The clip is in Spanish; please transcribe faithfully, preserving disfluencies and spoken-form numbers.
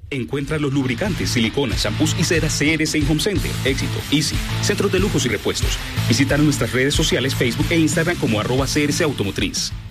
Encuentra los lubricantes, siliconas, shampoos y ceras C R C en Home Center, Éxito, Easy, Centros de Lujos y Repuestos. Visita nuestras redes sociales Facebook e Instagram como arroba C R C Automotriz.